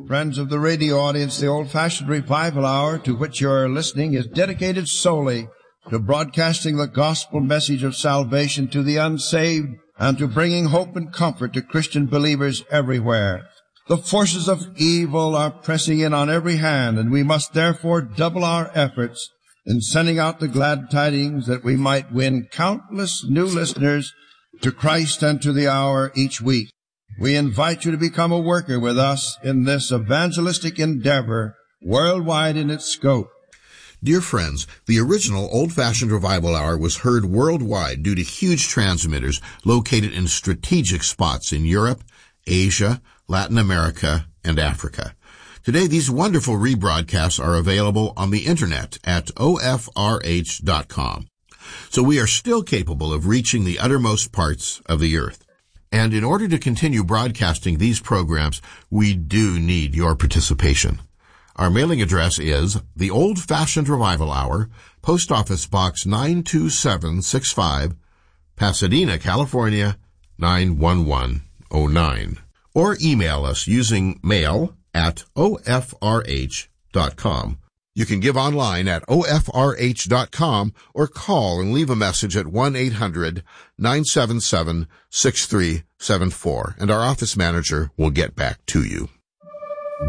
Friends of the radio audience, the Old-Fashioned Revival Hour to which you are listening is dedicated solely to broadcasting the gospel message of salvation to the unsaved and to bringing hope and comfort to Christian believers everywhere. The forces of evil are pressing in on every hand, and we must therefore double our efforts in sending out the glad tidings that we might win countless new listeners to Christ and to the hour each week. We invite you to become a worker with us in this evangelistic endeavor, worldwide in its scope. Dear friends, the original Old-Fashioned Revival Hour was heard worldwide due to huge transmitters located in strategic spots in Europe, Asia, Latin America, and Africa. Today, these wonderful rebroadcasts are available on the Internet at ofrh.com. So we are still capable of reaching the uttermost parts of the earth. And in order to continue broadcasting these programs, we do need your participation. Our mailing address is the Old-Fashioned Revival Hour, Post Office Box 92765, Pasadena, California, 91109. Or email us using mail at ofrh.com. You can give online at ofrh.com or call and leave a message at 1-800-977-6374, and our office manager will get back to you.